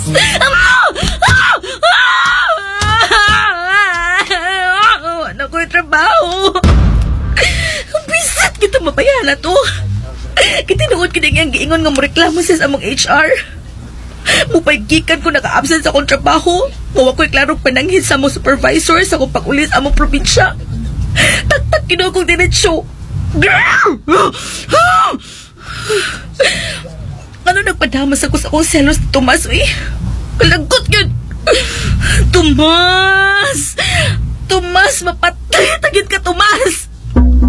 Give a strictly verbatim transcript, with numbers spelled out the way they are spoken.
Ano ko yung trabaho? Bisit kita mabayan na to. Kitinuod ka na nga giingon nga mo reklamo siya sa among H R. Mupaygikan ko naka-absent sa akong trabaho. Mawa ko'y klarong pananghid sa among supervisor sa akong pag-ulis among probinsya. Tak-tak kinuha kong diretsyo. Ano nagpadamas ako sa akong selos ni Tomas, eh? Kalagot yun! Tomas! Tomas, mapatay! Tagit ka, Tomas!